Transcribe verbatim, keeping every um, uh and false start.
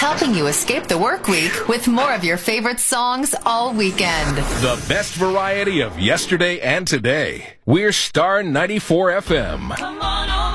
helping you escape the work week with more of your favorite songs all weekend. The best variety of yesterday and today. We're Star ninety-four F M. Come on.